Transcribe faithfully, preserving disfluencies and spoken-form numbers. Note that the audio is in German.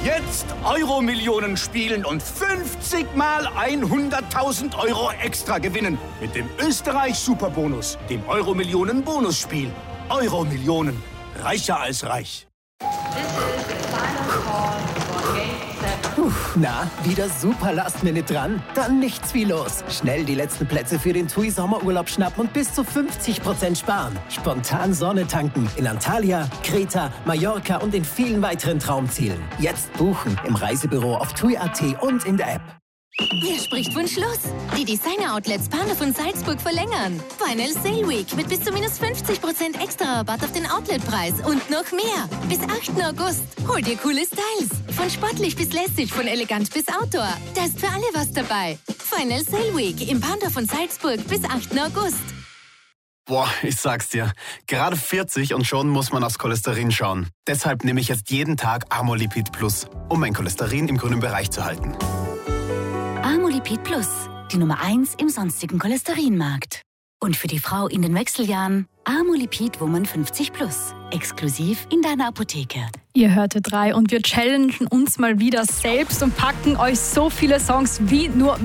Jetzt Euro-Millionen spielen und fünfzig mal hunderttausend Euro extra gewinnen. Mit dem Österreich-Superbonus, dem Euro-Millionen-Bonusspiel. Euro-Millionen. Reicher als reich. Puh, na, wieder super Last-Minute dran? Dann nichts wie los. Schnell die letzten Plätze für den TUI Sommerurlaub schnappen und bis zu fünfzig Prozent sparen. Spontan Sonne tanken in Antalya, Kreta, Mallorca und in vielen weiteren Traumzielen. Jetzt buchen im Reisebüro auf tui punkt at und in der App. Wer spricht von Schluss? Die Designer-Outlets Panda von Salzburg verlängern. Final Sale Week mit bis zu minus fünfzig Prozent extra Rabatt auf den Outletpreis und noch mehr. Bis achten August. Hol dir coole Styles. Von sportlich bis lässig, von elegant bis Outdoor. Da ist für alle was dabei. Final Sale Week im Panda von Salzburg bis achten August. Boah, ich sag's dir. Gerade vierzig und schon muss man aufs Cholesterin schauen. Deshalb nehme ich jetzt jeden Tag Amolipid Plus, um mein Cholesterin im grünen Bereich zu halten. Amolipid Plus, die Nummer eins im sonstigen Cholesterinmarkt. Und für die Frau in den Wechseljahren Amolipid Woman fünfzig Plus, exklusiv in deiner Apotheke. Ihr hörtet drei und wir challengen uns mal wieder selbst und packen euch so viele Songs wie nur